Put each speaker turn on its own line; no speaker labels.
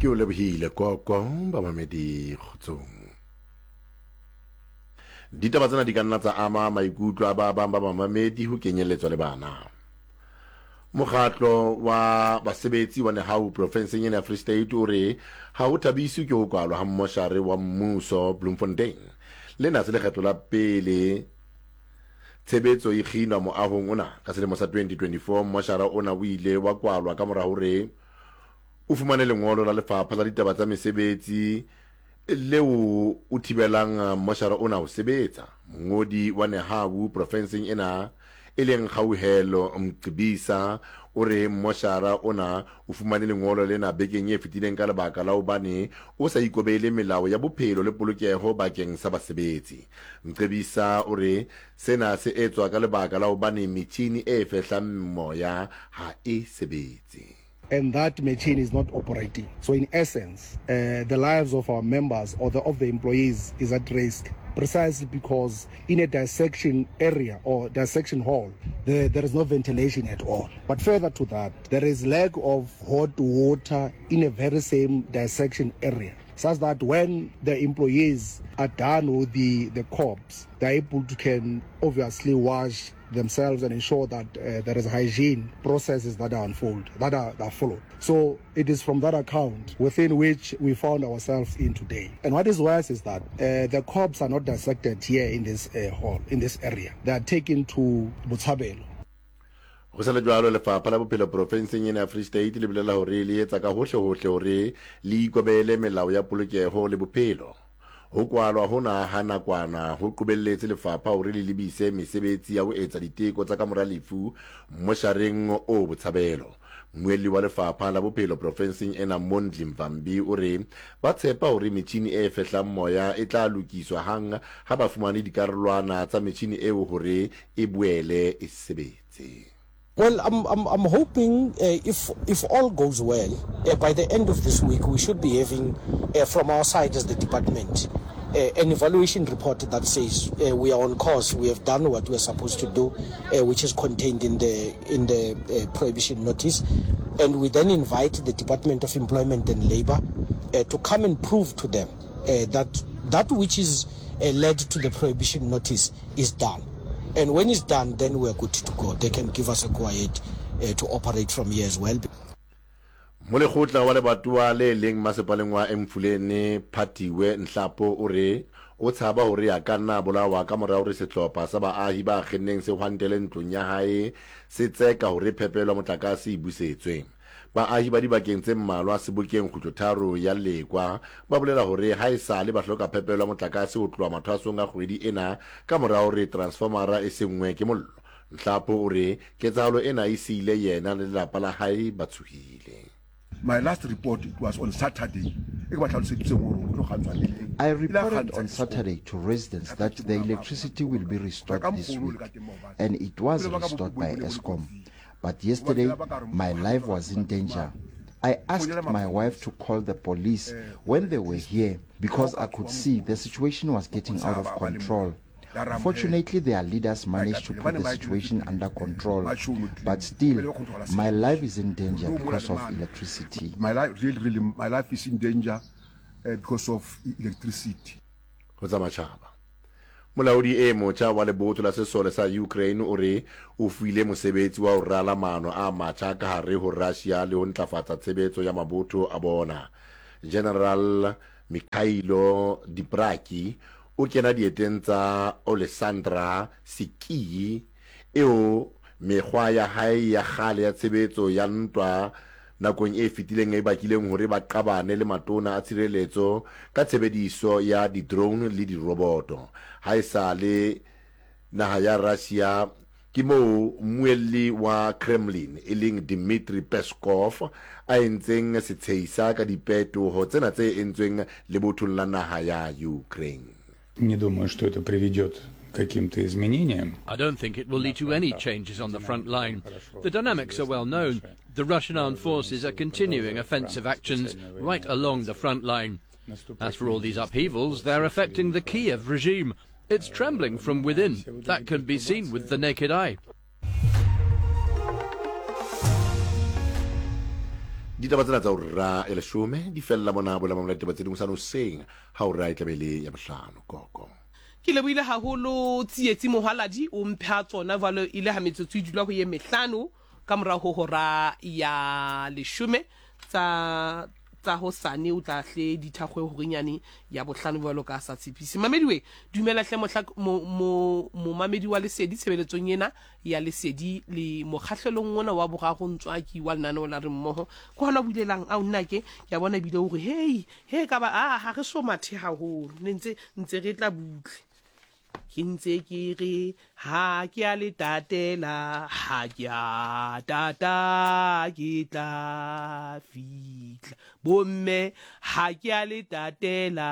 ke o lebohile koko babamedi kgotsong. Ditaba tsena di ka nna tsa ama maikutlo a ba bang ba babamedi ho kenyelletswa le bana. Mokgatlo wa basebetsi wa Nehawu provinseng ya Free State o re ha o thabiswe ke ho kwalwa ha mmoshare wa mmuso Bloemfontein. Lena se lekgetlo la pele tshebetso e kginwa moahong ona ka selemo sa 2024. Mmoshara ona o ile wa kwalwa ka mora hore o fumane lengolo la lefapha la ditaba tsa mesebetsi leo o thibelang mmoshara ona ho sebetsa. Mongodi wa Nehawu provinseng ena eleng Kgauhelo Mqibisa o re mmoshara ona o fumane lengolo lena bekeng e fetileng ka lebaka la hobane o sa ikobele melao ya bophelo le polokeho bakeng sa basebetsi. Mqibisa o re sena se etswa ka lebaka la hobane metjhini e fehlang moya ha e sebetse.
And that machine is not operating. So in essence, the lives of our members or of the employees is at risk, precisely because in a dissection area or dissection hall, there is no ventilation at all. But further to that, there is lack of hot water in a very same dissection area, such that when the employees are done with the corpse, they're able to can obviously wash themselves and ensure that there is hygiene processes that are followed. So it is from that account within which we found ourselves in today. And what is worse is that the corpses are not dissected here in this hall, in this area. They are taken to Botshabelo.
Go sa le jwalo lefapha la bophelo provinseng ena ya Free State le bolela hore le etsa ka hohle hore le ikobele melao ya polokeho le bophelo. Ho kwalwa hona ha nakwana ho qobelletse lefapha hore le lebise mesebetsi ya ho etsa diteko tsa ka mora lefu mmoshareng o Botshabelo. Mmuelli wa lefapha la bophelo provinseng ena Mondli Mvambi o re ba tshepa hore metjhini e fehlang moya e tla lokiswa hang ha ba fumane dikarolwana tsa metjhini eo hore e boele e sebetse.
Well, I'm hoping if all goes well, by the end of this week we should be having from our side as the department an evaluation report that says we are on course, we have done what we are supposed to do, which is contained in the prohibition notice, and we then invite the Department of Employment and Labour to come and prove to them that which is led to the prohibition notice is done. And when it's done, then we're good to go. They can give us a quiet to operate from here as well.
Molekgotla wa lebatowa le leng masepaleng wa Mfuleni Phatiwe Nhlapo o re o tshaba hore ya ka nna bolawa ka mora hore sehlopha sa baahi ba kgenneng se hwantele ntlong ya hae se tseka hore phepelo motlakase e busetswe. Baahi ba dibakeng tse mmalwa Sebokeng Khutlotaro ya Lekwa ba bolela hore ha esale ba hloka phepelo motlakase ho tloha mathwasong a kgwedi ena ka mora hore transformera e sengwe ke mollo. Nhlapo o re ketsahalo ena e sile yena le lelapa la hae ba tshohile.
My last report, it was on Saturday.
I reported on Saturday to residents that the electricity will be restored this week, and it was restored by Eskom. But yesterday, my life was in danger. I asked my wife to call the police when they were here because I could see the situation was getting out of control. Fortunately, their leaders managed to put the situation under control, but still, my life is in danger because of electricity.
My life is in danger because of electricity.
Molaodi e motjha wa lebotho la sesole sa Ukraine o re o fuile mosebetsi wa ho rala maano a matjha ka hare ho Russia le ho ntlafatsa tshebetso ya mabotho a bona. General Mikhailo Dibraki o kena dieteng tsa Alessandra Siki eo mekgwa ya hae ya kgale ya tshebetso ya ntwa nakong e fetileng e bakileng hore ba qabane le matona a tshireletso ka tshebediso ya di-drone le di-roboto. Ha esale naha ya Russia ke moo mmuelli wa Kremlin e leng Dmitry Peskov a entseng setshehisa ka diphetoho tsena tse entsweng lebothong la naha ya Ukraine.
Не думаю, что это приведет к каким-то изменениям.
I don't think it will lead to any changes on the front line. The dynamics are well known. The Russian armed forces are continuing offensive actions right along the front line. As for all these upheavals, they're affecting the Kiev regime. It's trembling from within. That can be seen with the naked eye.
ditaba tsena tsa o ra e leshome di fella mona bola mamela ditaba tse dingwe sa no seng ha o ra e tlabele ya bohlano koko
ke leboile haholo tsietsi mohwaladi o mpha tsona valo ile ha metsotso e dula ho ye mehlano ka mora ho hora ya leshome tsa hosane o tla hle dithakgwe ho nyane ya bohlano valo ka sa tshepisi mamediwe dumela hle mo mamedi wa lesedi tshebeletsong yena ya lesedi le mokgahlelong ona wa boraro ntswa ki wa nana la re mmoho ko hona bulelang a nna ke ya bona bile hore hey ka ba ha re so mathe haholo ntse re tla butle ke ntse ke re ha ke a le tatela ha ke a tata ke tla fitla bomme ha ke a le tatela